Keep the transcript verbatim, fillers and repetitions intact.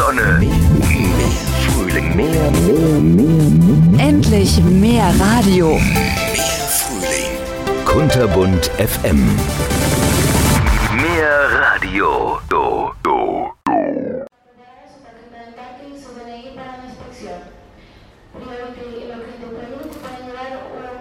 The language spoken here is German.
Sonne, mehr Frühling, mehr, mehr, mehr. Endlich mehr Radio. Mehr Frühling. Kunterbunt F M. Mehr Radio. Do, do, do. Su D N I para la inspección. Primero que lo que te pregunte para llevar